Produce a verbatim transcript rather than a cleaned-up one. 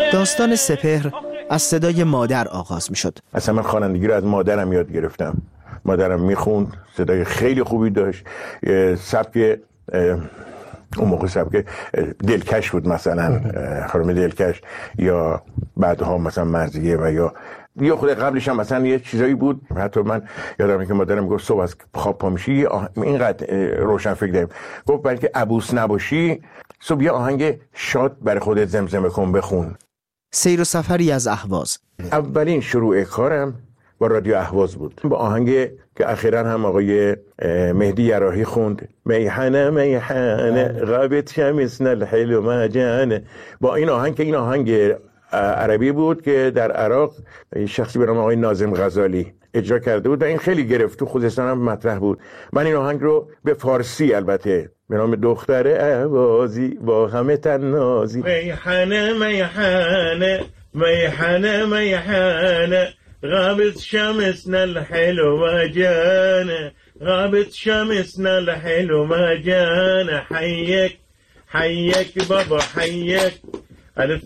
داستان سپهر از صدای مادر آغاز می شد. اصلا من خوانندگی رو از مادرم یاد گرفتم. مادرم میخوند، صدای خیلی خوبی داشت، سبک اون موقع سبک دلکش بود، مثلا خانم دلکش، یا بعدها مثلا مرضیه، و یا یا خود قبلش هم مثلا یه چیزایی بود. حتی من یادمه که مادرم گفت صبح از خواب پا میشی اینقدر روشن فکر داریم، گفت بلکه عبوس نباشی صبح یه آهنگ شاد برای خودت زمزمه کن بخون. سیر و سفری از اهواز. اولین شروع کارم با رادیو اهواز بود، با آهنگ که اخیراً هم آقای مهدی یراحی خوند، میحنه میحنه غابت شمسنا الحلو مجانه. با این آهنگ که این آهنگ عربی بود که در عراق شخصی به نام آقای ناظم غزالی اجرا کرده بود و این خیلی گرفت، تو خوزستان هم مطرح بود. من این آهنگ رو به فارسی البته به نام دختر اهوازی با همه تنازی، میحنه میحنه میحنه میحنه غابت شمسنا الحلو مجانه غابت شمسنا الحلو مجانه حيك حيك بابا حيك ألف